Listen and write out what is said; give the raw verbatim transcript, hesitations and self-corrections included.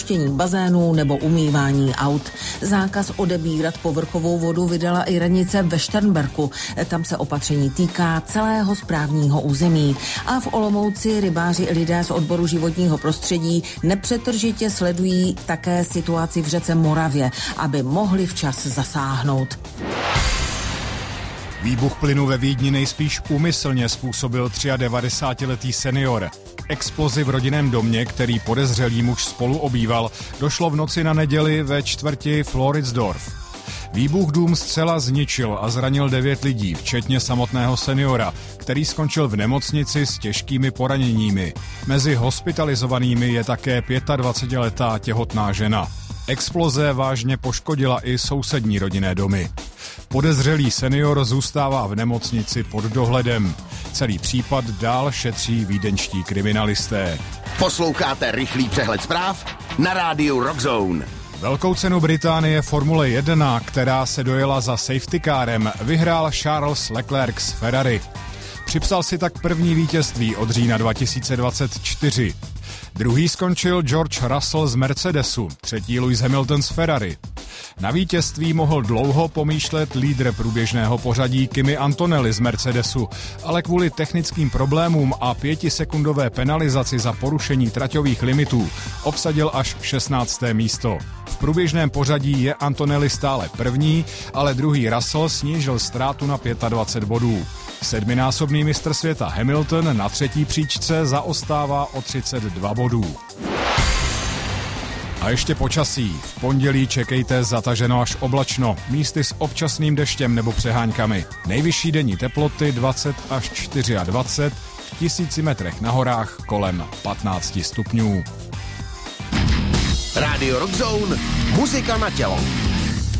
čištění bazénů nebo umývání aut. Zákaz odebírat povrchovou vodu vydala i radnice ve Šternberku. Tam se opatření týká celého správního území. A v Olomouci rybáři i lidé z odboru životního prostředí nepřetržitě sledují také situaci v řece Moravě, aby mohli včas zasáhnout. Výbuch plynu ve Vídni nejspíš úmyslně způsobil devadesátiletý senior. Explozi v rodinném domě, který podezřelý muž spolu obýval, došlo v noci na neděli ve čtvrti Floridsdorf. Výbuch dům zcela zničil a zranil devět lidí, včetně samotného seniora, který skončil v nemocnici s těžkými poraněními. Mezi hospitalizovanými je také dvacetiletá těhotná žena. Exploze vážně poškodila i sousední rodinné domy. Podezřelý senior zůstává v nemocnici pod dohledem. Celý případ dál šetří vídeňští kriminalisté. Posloucháte rychlý přehled zpráv na rádiu Rockzone. Velkou cenu Británie Formule jedna, která se dojela za safety carem, vyhrál Charles Leclerc z Ferrari. Připsal si tak první vítězství od října dva tisíce dvacet čtyři. Druhý skončil George Russell z Mercedesu, třetí Lewis Hamilton z Ferrari. Na vítězství mohl dlouho pomýšlet lídr průběžného pořadí Kimi Antonelli z Mercedesu, ale kvůli technickým problémům a pětisekundové penalizaci za porušení traťových limitů obsadil až šestnácté místo. V průběžném pořadí je Antonelli stále první, ale druhý Russell snížil ztrátu na dvacet pět bodů. Sedminásobný mistr světa Hamilton na třetí příčce zaostává o třicet dva bodů. A ještě počasí. V pondělí čekejte zataženo až oblačno, místy s občasným deštěm nebo přeháňkami. Nejvyšší denní teploty dvacet až dvacet čtyři, v tisíci metrech na horách kolem patnáct stupňů. Rádio Rockzone, muzika na tělo.